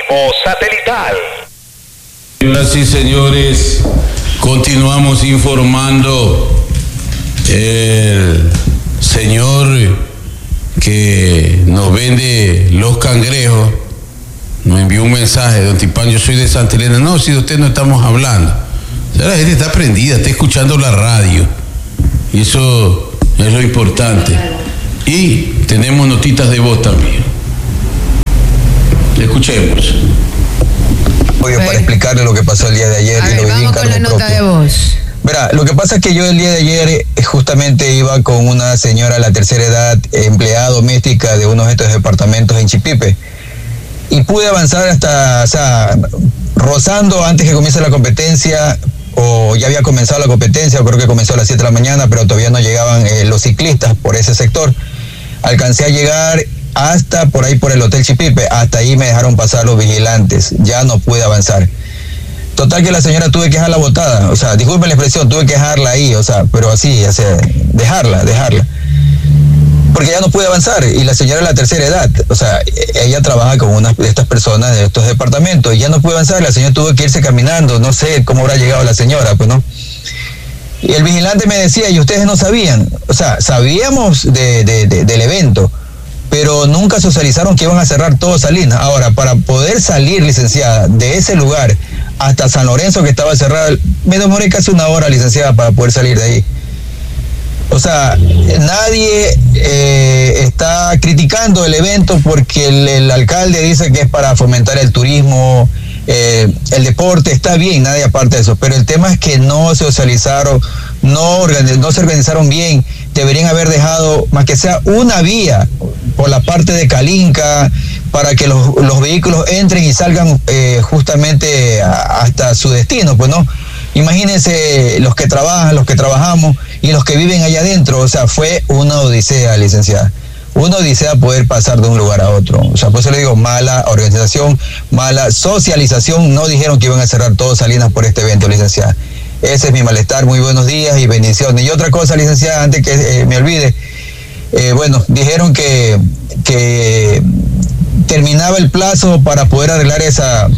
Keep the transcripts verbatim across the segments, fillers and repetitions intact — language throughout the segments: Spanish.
Periodismo satelital. Señoras y señores, continuamos informando. El señor que nos vende los cangrejos nos envió un mensaje: don Tipán, yo soy de Santa Elena. No, si de usted no estamos hablando. La gente está prendida, está escuchando la radio, y eso es lo importante. Y tenemos notitas de voz también. Escuchemos. Para explicarle lo que pasó el día de ayer. A ver, y lo viví en vamos con la nota propio. de voz. Verá, lo que pasa es que yo el día de ayer justamente iba con una señora de la tercera edad, empleada doméstica de uno de estos departamentos en Chipipe, y pude avanzar hasta, o sea, rozando antes que comience la competencia, o ya había comenzado la competencia, creo que comenzó a las siete de la mañana, pero todavía no llegaban eh, los ciclistas por ese sector. Alcancé a llegar hasta por ahí por el Hotel Chipipe, hasta ahí me dejaron pasar los vigilantes, ya no pude avanzar. Total que la señora tuve que dejarla botada, o sea, disculpen la expresión, tuve que dejarla ahí, o sea, pero así, o sea, dejarla, dejarla. Porque ya no pude avanzar, y la señora de la tercera edad, o sea, ella trabaja con una de estas personas de estos departamentos, y ya no pude avanzar, la señora tuvo que irse caminando, no sé cómo habrá llegado la señora, pues no. Y el vigilante me decía, y ustedes no sabían, o sea, sabíamos de, de, de, del evento, pero nunca socializaron que iban a cerrar todo Salinas. Ahora, para poder salir, licenciada, de ese lugar hasta San Lorenzo, que estaba cerrado, me demoré casi una hora, licenciada, para poder salir de ahí. O sea, nadie eh, está criticando el evento porque el, el alcalde dice que es para fomentar el turismo, eh, el deporte, está bien, nadie aparte de eso, pero el tema es que no se socializaron, no, organiz, no se organizaron bien. Deberían haber dejado, más que sea, una vía por la parte de Calinca, para que los, los vehículos entren y salgan eh, justamente a, hasta su destino, pues no. Imagínense los que trabajan, los que trabajamos y los que viven allá adentro, o sea, fue una odisea, licenciada. Una odisea poder pasar de un lugar a otro. O sea, por eso le digo, mala organización, mala socialización. No dijeron que iban a cerrar todo Salinas por este evento, licenciada. Ese es mi malestar. Muy buenos días y bendiciones. Y otra cosa, licenciada, antes que eh, me olvide, eh, bueno, dijeron que, que terminaba el plazo para poder arreglar esa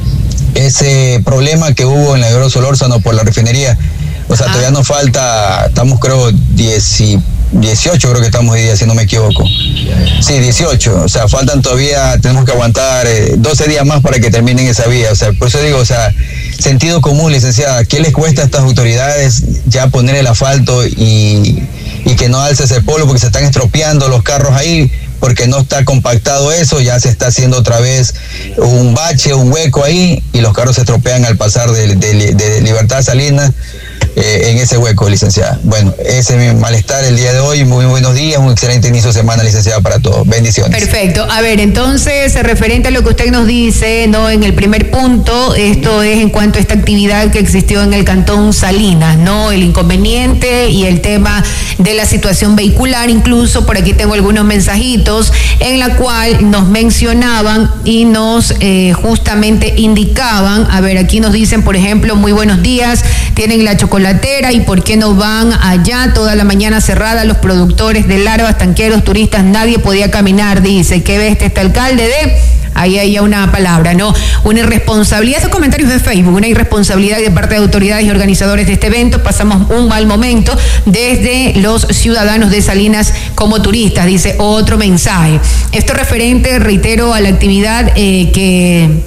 ese problema que hubo en la Aeroso Solórzano por la refinería. O sea, ah. todavía nos falta, estamos creo dieciocho, creo que estamos hoy día, si no me equivoco. Sí, dieciocho, o sea, faltan todavía, tenemos que aguantar eh, doce días más para que terminen esa vía. O sea, por eso digo, o sea, sentido común, licenciada, ¿qué les cuesta a estas autoridades ya poner el asfalto y, y que no alce ese polvo, porque se están estropeando los carros ahí? Porque no está compactado eso, ya se está haciendo otra vez un bache, un hueco ahí, y los carros se estropean al pasar de, de, de Libertad Salinas eh, en ese hueco, licenciada. Bueno, ese es mi malestar el día de hoy. Muy buenos días, un excelente inicio de semana, licenciada, para todos. Bendiciones. Perfecto. A ver, entonces, referente a lo que usted nos dice, ¿no? En el primer punto, esto es en cuanto a esta actividad que existió en el Cantón Salinas, ¿no? El inconveniente y el tema de la situación vehicular. Incluso por aquí tengo algunos mensajitos en la cual nos mencionaban y nos eh, justamente indicaban. A ver, aquí nos dicen, por ejemplo, muy buenos días, tienen la chocolatera y por qué no van allá, toda la mañana cerrada, los productores de larvas, tanqueros, turistas, nadie podía caminar, dice. ¿Qué ve este, este alcalde de...? Ahí hay una palabra, ¿no? Una irresponsabilidad, esos comentarios de Facebook, una irresponsabilidad de parte de autoridades y organizadores de este evento. Pasamos un mal momento desde los ciudadanos de Salinas como turistas, dice otro mensaje. Esto referente, reitero, a la actividad eh, que...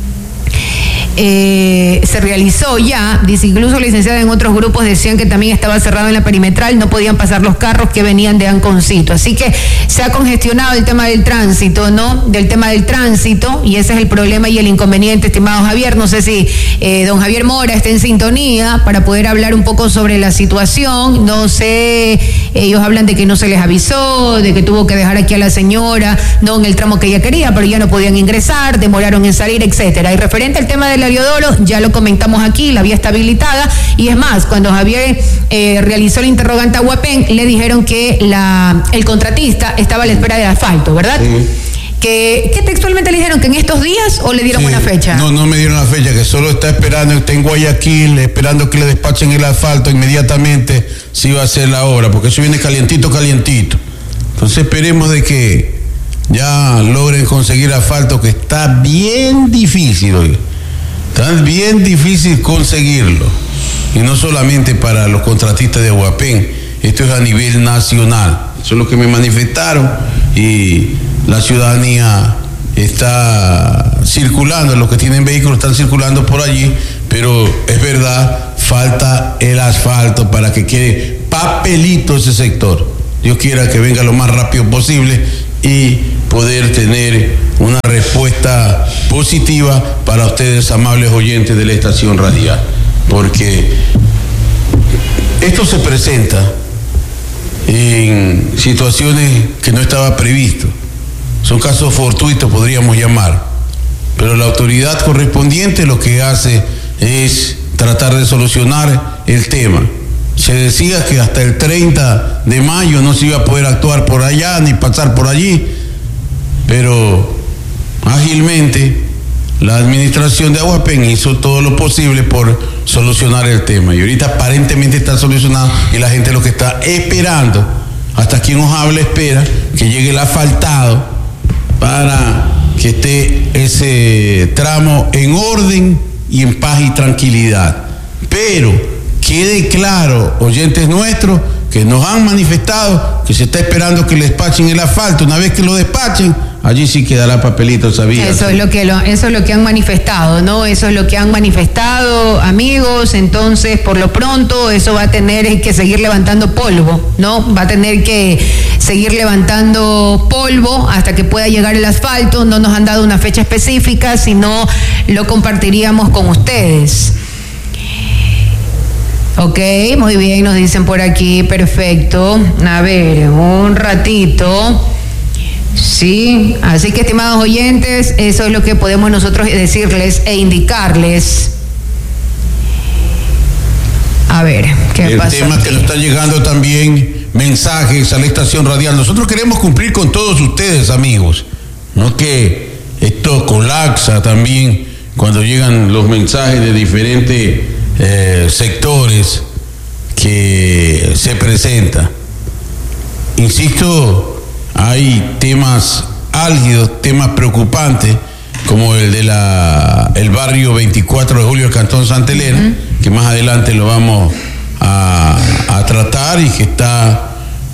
Eh, se realizó ya, dice, incluso licenciada, en otros grupos decían que también estaba cerrado en la perimetral, no podían pasar los carros que venían de Anconcito, así que se ha congestionado el tema del tránsito, ¿no? Del tema del tránsito, y ese es el problema y el inconveniente, estimado Javier. No sé si eh, don Javier Mora está en sintonía para poder hablar un poco sobre la situación. No sé, ellos hablan de que no se les avisó, de que tuvo que dejar aquí a la señora, no en el tramo que ella quería, pero ya no podían ingresar, demoraron en salir, etcétera. Y referente al tema de la Heliodoro, ya lo comentamos aquí, la vía está habilitada, y es más, cuando Javier eh, realizó el interrogante a Huapén, le dijeron que la, el contratista estaba a la espera del asfalto, ¿verdad? Sí. Que, ¿Qué textualmente le dijeron? ¿Que en estos días o le dieron sí, una fecha? No, no me dieron la fecha, que solo está esperando, está en Guayaquil, esperando que le despachen el asfalto, inmediatamente se iba a hacer la obra, porque eso viene calientito, calientito. Entonces esperemos de que ya logren conseguir asfalto, que está bien difícil, oye. Está bien difícil conseguirlo. Y no solamente para los contratistas de Aguapén, esto es a nivel nacional. Eso es lo que me manifestaron y la ciudadanía está circulando, los que tienen vehículos están circulando por allí, pero es verdad, falta el asfalto para que quede papelito ese sector. Dios quiera que venga lo más rápido posible y poder tener una respuesta positiva para ustedes, amables oyentes de la estación radial, porque esto se presenta en situaciones que no estaba previsto. Son casos fortuitos, podríamos llamar, pero la autoridad correspondiente lo que hace es tratar de solucionar el tema. Se decía que hasta el treinta de mayo no se iba a poder actuar por allá ni pasar por allí, pero ágilmente la administración de Aguapén hizo todo lo posible por solucionar el tema y ahorita aparentemente está solucionado y la gente lo que está esperando, hasta quien nos habla espera que llegue el asfaltado para que esté ese tramo en orden y en paz y tranquilidad. Pero quede claro, oyentes nuestros, que nos han manifestado que se está esperando que le despachen el asfalto. Una vez que lo despachen, allí sí quedará papelito, ¿sabía? Eso es lo que lo, eso es lo que han manifestado, ¿no? Eso es lo que han manifestado, amigos. Entonces, por lo pronto, eso va a tener que seguir levantando polvo, ¿no? Va a tener que seguir levantando polvo hasta que pueda llegar el asfalto. No nos han dado una fecha específica, sino lo compartiríamos con ustedes. Ok, muy bien, nos dicen por aquí, perfecto. A ver, un ratito. Sí, así que, estimados oyentes, eso es lo que podemos nosotros decirles e indicarles. A ver, ¿qué pasa? El tema que nos está llegando también, mensajes a la estación radial. Nosotros queremos cumplir con todos ustedes, amigos. No que esto colapsa también cuando llegan los mensajes de diferentes eh, sectores que se presentan. Insisto, hay temas álgidos, temas preocupantes, como el de la el barrio veinticuatro de julio del Cantón Santa Elena, uh-huh. que más adelante lo vamos a, a tratar y que está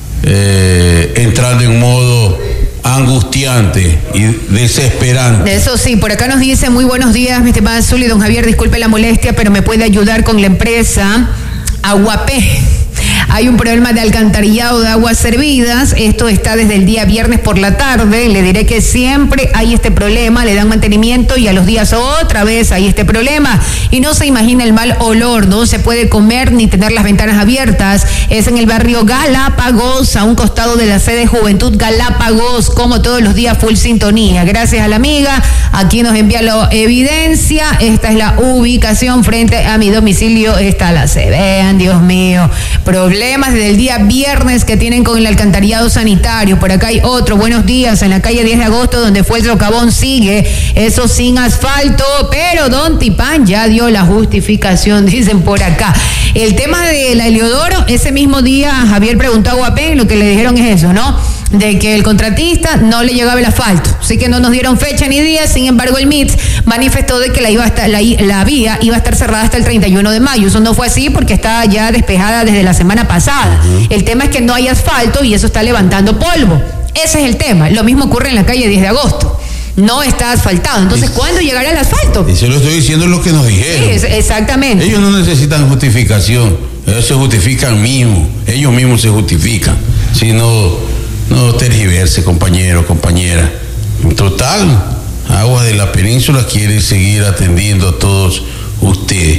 eh, entrando en modo angustiante y desesperante. Eso sí, por acá nos dice: muy buenos días, mi estimada Zuli. Don Javier, disculpe la molestia, pero me puede ayudar con la empresa Aguapén. Hay un problema de alcantarillado de aguas servidas. Esto está desde el día viernes por la tarde. Le diré que siempre hay este problema. Le dan mantenimiento y a los días otra vez hay este problema. Y no se imagina el mal olor. No se puede comer ni tener las ventanas abiertas. Es en el barrio Galápagos, a un costado de la sede Juventud Galápagos. Como todos los días, full sintonía. Gracias a la amiga. Aquí nos envía la evidencia. Esta es la ubicación frente a mi domicilio. Está la sede. Vean, Dios mío. Problemas desde el día viernes que tienen con el alcantarillado sanitario. Por acá hay otro. Buenos días. En la calle diez de agosto, donde fue el socavón, sigue eso sin asfalto, pero don Tipán ya dio la justificación, dicen por acá. El tema de la Heliodoro, ese mismo día Javier preguntó a Aguapén, lo que le dijeron es eso, ¿no? De que el contratista no le llegaba el asfalto, así que no nos dieron fecha ni día. Sin embargo, el M I T manifestó de que la, iba a estar, la, la vía iba a estar cerrada hasta el treinta y uno de mayo. Eso no fue así porque está ya despejada desde la semana pasada. Uh-huh. El tema es que no hay asfalto y eso está levantando polvo. Ese es el tema. Lo mismo ocurre en la calle diez de agosto. No está asfaltado. Entonces, y, ¿cuándo llegará el asfalto? Y se lo estoy diciendo lo que nos dijeron. Sí, exactamente. Ellos no necesitan justificación. Ellos se justifican mismos. Ellos mismos se justifican. Si no... No tergiverse, compañero, compañera. En total, Agua de la Península quiere seguir atendiendo a todos ustedes.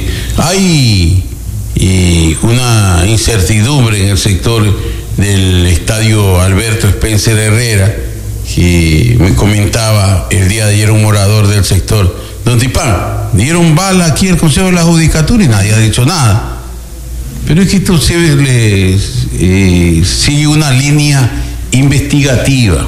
Hay eh, una incertidumbre en el sector del estadio Alberto Spencer Herrera, que me comentaba el día de ayer un morador del sector. Don Tipán, dieron bala aquí al Consejo de la Judicatura y nadie ha dicho nada. Pero es que esto se les eh, sigue una línea investigativa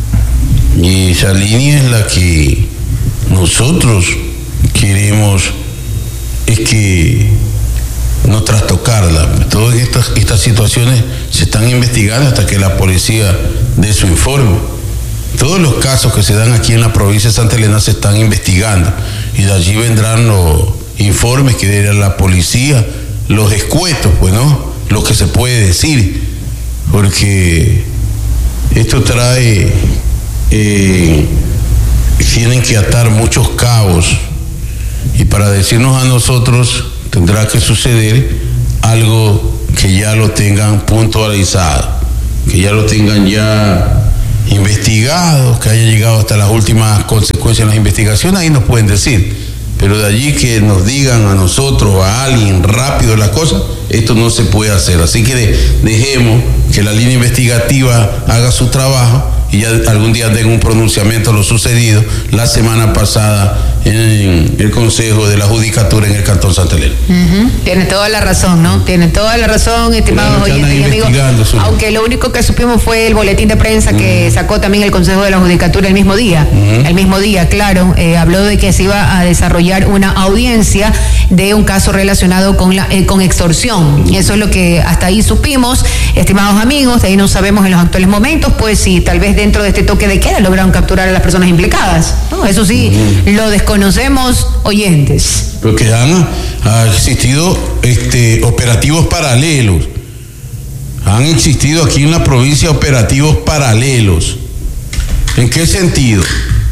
y esa línea es la que nosotros queremos, es que no trastocarla. Todas estas, estas situaciones se están investigando hasta que la policía dé su informe, todos los casos que se dan aquí en la provincia de Santa Elena se están investigando y de allí vendrán los informes que dé la policía, los escuetos, pues, ¿no? Lo que se puede decir, porque esto trae, eh, tienen que atar muchos cabos y para decirnos a nosotros tendrá que suceder algo que ya lo tengan puntualizado, que ya lo tengan ya investigado, que haya llegado hasta las últimas consecuencias de las investigaciones, ahí nos pueden decir, pero de allí que nos digan a nosotros, a alguien rápido la cosa, esto no se puede hacer, así que de, dejemos que la línea investigativa haga su trabajo y ya algún día den un pronunciamiento a lo sucedido la semana pasada en el Consejo de la Judicatura en el Cantón Santa Elena. Uh-huh. Tiene toda la razón, ¿no? Tiene toda la razón, estimados oyentes y amigos. Aunque lo único que supimos fue el boletín de prensa uh-huh. que sacó también el Consejo de la Judicatura el mismo día. Uh-huh. El mismo día, claro, eh, habló de que se iba a desarrollar una audiencia de un caso relacionado con la eh, con extorsión. Uh-huh. Eso es lo que hasta ahí supimos, estimados amigos. De ahí no sabemos en los actuales momentos, pues si tal vez dentro de este toque de queda lograron capturar a las personas implicadas, ¿no? Eso sí, uh-huh. lo desconocemos, oyentes. Porque han, ha existido este, operativos paralelos. Han existido aquí en la provincia operativos paralelos. ¿En qué sentido?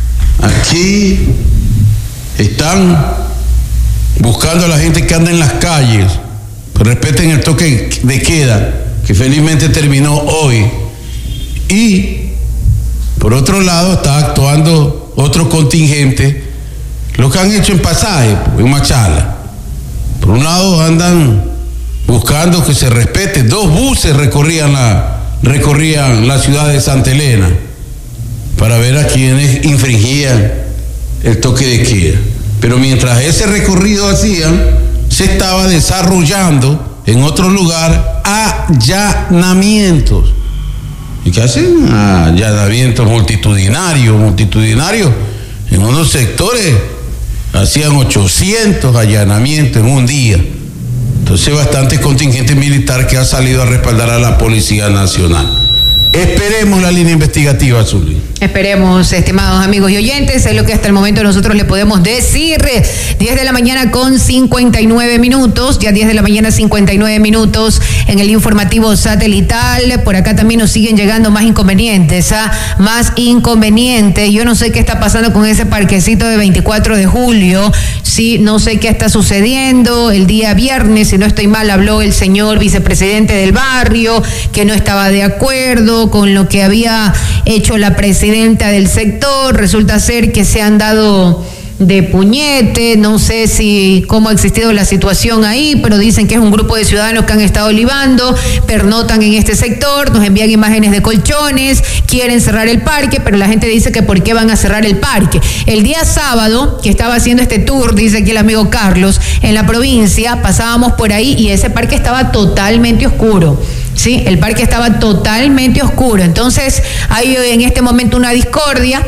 Aquí están buscando a la gente que anda en las calles, que respeten el toque de queda, que felizmente terminó hoy. Y por otro lado está actuando otro contingente, lo que han hecho en Pasaje, en Machala. Por un lado andan buscando que se respete, dos buses recorrían la, recorrían la ciudad de Santa Elena para ver a quienes infringían el toque de queda. Pero mientras ese recorrido hacían, se estaba desarrollando en otro lugar allanamientos. ¿Y qué hacen? Allanamientos multitudinarios, multitudinarios. En unos sectores hacían ochocientos allanamientos en un día. Entonces, bastante contingente militar que ha salido a respaldar a la Policía Nacional. Esperemos la línea investigativa, Zully. Esperemos, estimados amigos y oyentes, es lo que hasta el momento nosotros le podemos decir. diez de la mañana con cincuenta y nueve minutos, ya diez de la mañana cincuenta y nueve minutos en el informativo satelital. Por acá también nos siguen llegando más inconvenientes, ¿ah? Más inconvenientes. Yo no sé qué está pasando con ese parquecito de veinticuatro de julio, sí, no sé qué está sucediendo. El día viernes, si no estoy mal, habló el señor vicepresidente del barrio, que no estaba de acuerdo con lo que había hecho la presidenta del sector. Resulta ser que se han dado de puñete, no sé si cómo ha existido la situación ahí, pero dicen que es un grupo de ciudadanos que han estado libando, pernotan en este sector, nos envían imágenes de colchones, quieren cerrar el parque, pero la gente dice que por qué van a cerrar el parque. El día sábado, que estaba haciendo este tour, dice aquí el amigo Carlos, en la provincia, pasábamos por ahí y ese parque estaba totalmente oscuro. Sí, el parque estaba totalmente oscuro. Entonces hay en este momento una discordia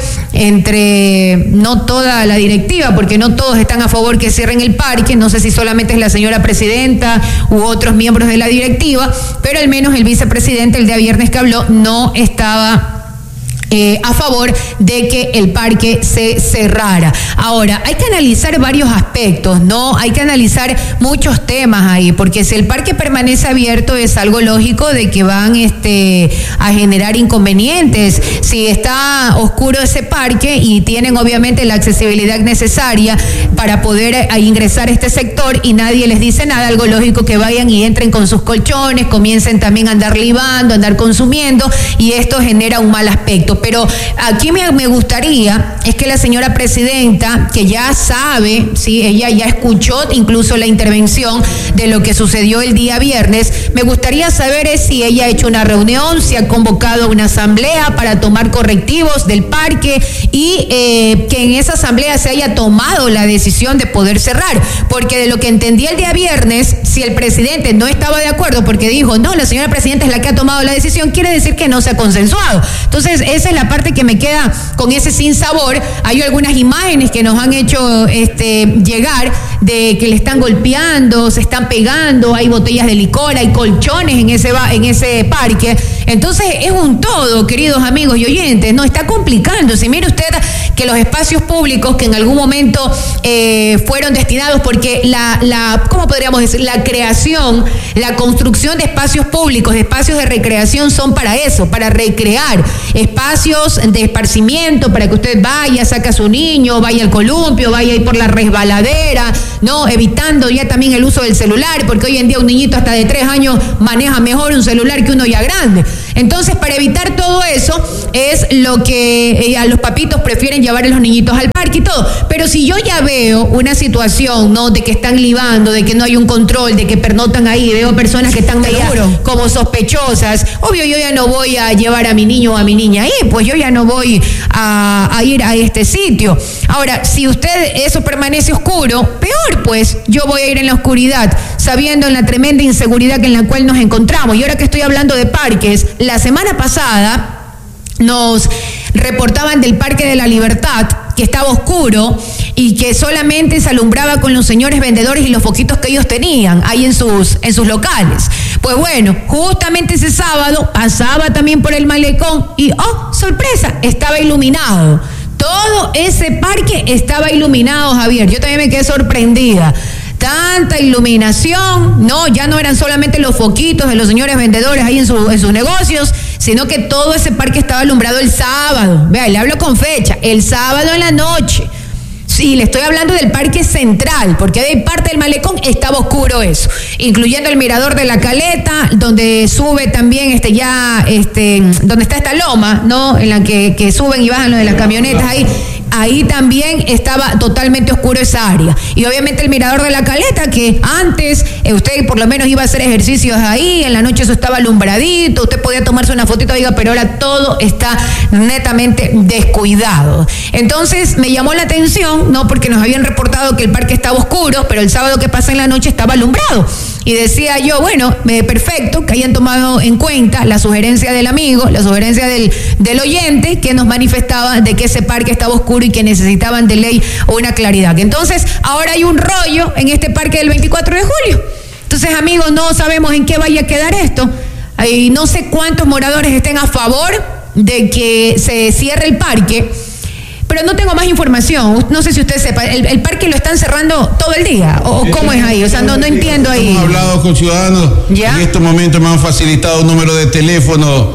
entre no toda la directiva, porque no todos están a favor que cierren el parque. No sé si solamente es la señora presidenta u otros miembros de la directiva, pero al menos el vicepresidente el día viernes que habló no estaba Eh, a favor de que el parque se cerrara. Ahora, hay que analizar varios aspectos, ¿no? Hay que analizar muchos temas ahí, porque si el parque permanece abierto es algo lógico de que van este, a generar inconvenientes. Si está oscuro ese parque y tienen obviamente la accesibilidad necesaria para poder a ingresar a este sector y nadie les dice nada, algo lógico que vayan y entren con sus colchones, comiencen también a andar libando, a andar consumiendo, y esto genera un mal aspecto. Pero aquí me, me gustaría es que la señora presidenta, que ya sabe, sí, ella ya escuchó incluso la intervención de lo que sucedió el día viernes, me gustaría saber es si ella ha hecho una reunión, si ha convocado una asamblea para tomar correctivos del parque y eh, que en esa asamblea se haya tomado la decisión de poder cerrar, porque de lo que entendí el día viernes, si el presidente no estaba de acuerdo porque dijo, no, la señora presidenta es la que ha tomado la decisión, quiere decir que no se ha consensuado. Entonces, esa es la parte que me queda con ese sinsabor. Hay algunas imágenes que nos han hecho este, llegar de que le están golpeando, se están pegando, hay botellas de licor, hay colchones en ese, en ese parque. Entonces es un todo, queridos amigos y oyentes, no está complicándose. Mire usted que los espacios públicos que en algún momento eh, fueron destinados, porque la, la, ¿cómo podríamos decir? La creación, la construcción de espacios públicos, de espacios de recreación son para eso, para recrear, espacios de esparcimiento para que usted vaya, saque a su niño, vaya al columpio, vaya ahí por la resbaladera, ¿no? Evitando ya también el uso del celular, porque hoy en día un niñito hasta de tres años maneja mejor un celular que uno ya grande. Entonces, para evitar todo eso, es lo que eh, a los papitos prefieren llevar a los niñitos al parque y todo. Pero si yo ya veo una situación, ¿no? De que están libando, de que no hay un control, de que pernotan ahí, veo personas que están medio como sospechosas, obvio yo ya no voy a llevar a mi niño o a mi niña ahí, pues yo ya no voy a, a ir a este sitio. Ahora, si usted eso permanece oscuro, peor pues, yo voy a ir en la oscuridad, sabiendo en la tremenda inseguridad en la cual nos encontramos. Y ahora que estoy hablando de parques, la semana pasada nos reportaban del Parque de la Libertad que estaba oscuro y que solamente se alumbraba con los señores vendedores y los foquitos que ellos tenían ahí en sus, en sus locales. Pues bueno, justamente ese sábado pasaba también por el malecón y, oh, sorpresa, estaba iluminado. Todo ese parque estaba iluminado, Javier. Yo también me quedé sorprendida. Tanta iluminación, no, ya no eran solamente los foquitos de los señores vendedores ahí en, su, en sus negocios, sino que todo ese parque estaba alumbrado el sábado. Vea, le hablo con fecha, el sábado en la noche. Sí, le estoy hablando del Parque Central, porque de parte del malecón estaba oscuro eso, incluyendo el mirador de la Caleta, donde sube también este ya, este, donde está esta loma, ¿no? En la que, que suben y bajan lo de las camionetas ahí. Ahí también estaba totalmente oscuro esa área. Y obviamente el mirador de la Caleta, que antes eh, usted por lo menos iba a hacer ejercicios ahí, en la noche eso estaba alumbradito, usted podía tomarse una fotito, diga, pero ahora todo está netamente descuidado. Entonces me llamó la atención, ¿no? Porque nos habían reportado que el parque estaba oscuro, pero el sábado que pasa en la noche estaba alumbrado. Y decía yo, bueno, eh, perfecto, que hayan tomado en cuenta la sugerencia del amigo, la sugerencia del, del oyente, que nos manifestaba de que ese parque estaba oscuro y que necesitaban de ley una claridad. Entonces, ahora hay un rollo en este parque del veinticuatro de julio. Entonces, amigos, no sabemos en qué vaya a quedar esto. Y no sé cuántos moradores estén a favor de que se cierre el parque, pero no tengo más información. No sé si usted sepa, ¿el, el parque lo están cerrando todo el día? ¿O, o cómo es ahí? O sea, no, no entiendo ahí. Hemos hablado con ciudadanos. ¿Ya? En estos momentos me han facilitado un número de teléfono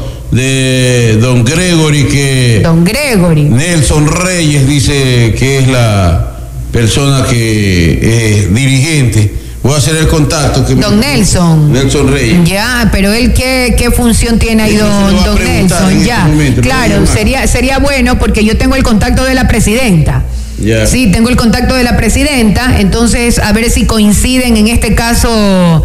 de don Gregory, que... Don Gregory. Nelson Reyes dice que es la persona que es dirigente. Voy a hacer el contacto. Que don me... Nelson. Nelson Reyes. Ya, pero él, ¿qué, qué función tiene ahí, don, don Nelson? Ya, este momento, claro, sería, sería bueno porque yo tengo el contacto de la presidenta. Ya. Sí, tengo el contacto de la presidenta, entonces a ver si coinciden en este caso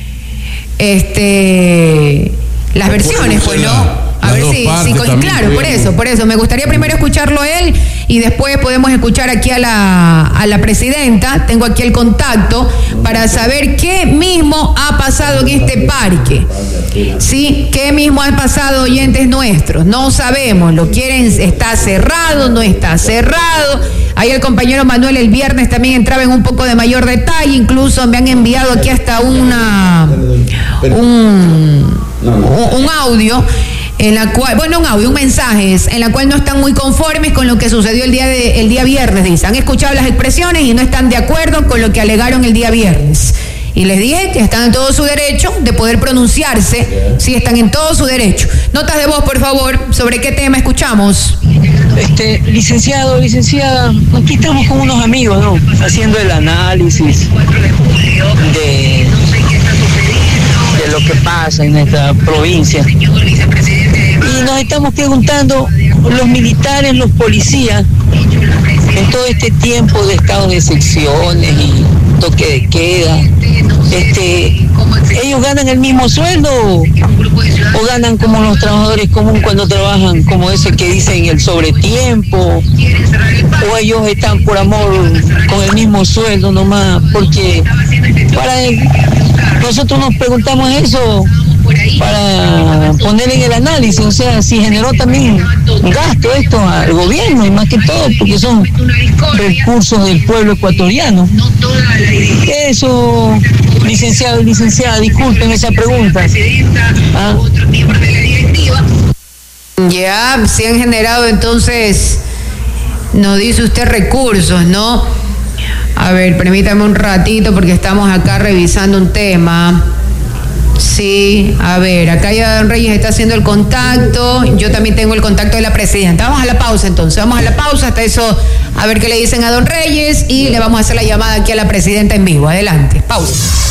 este las versiones, pues, ¿no? A ver si, si con, claro, por eso, por eso. Me gustaría primero escucharlo a él y después podemos escuchar aquí a la, a la presidenta. Tengo aquí el contacto para saber qué mismo ha pasado en este parque. Sí, qué mismo ha pasado, oyentes nuestros. No sabemos, lo quieren, está cerrado, no está cerrado. Ahí el compañero Manuel el viernes también entraba en un poco de mayor detalle. Incluso me han enviado aquí hasta una un, un audio en la cual, bueno, un audio, un mensaje, en la cual no están muy conformes con lo que sucedió el día de, el día viernes, dice. Han escuchado las expresiones y no están de acuerdo con lo que alegaron el día viernes. Y les dije que están en todo su derecho de poder pronunciarse, sí, están en todo su derecho. Notas de voz, por favor, ¿sobre qué tema escuchamos? Este, licenciado, licenciada, aquí estamos con unos amigos, ¿no? Haciendo el análisis de... de lo que pasa en nuestra provincia. Y nos estamos preguntando, los militares, los policías, en todo este tiempo de estado de excepciones y toque de queda, este, ellos ganan el mismo sueldo o ganan como los trabajadores comunes cuando trabajan, como ese que dicen el sobretiempo, o ellos están por amor con el mismo sueldo nomás, porque para el, nosotros nos preguntamos eso para poner en el análisis, o sea, si generó también gasto esto al gobierno, y más que todo porque son recursos del pueblo ecuatoriano. Eso licenciado y licenciada, disculpen esa pregunta. ¿Ah? Ya, se han generado entonces, nos dice usted, recursos, ¿no? A ver, permítame un ratito porque estamos acá revisando un tema. Sí, a ver, acá ya Don Reyes está haciendo el contacto, yo también tengo el contacto de la presidenta. Vamos a la pausa entonces, vamos a la pausa, hasta eso, a ver qué le dicen a Don Reyes y le vamos a hacer la llamada aquí a la presidenta en vivo. Adelante, pausa.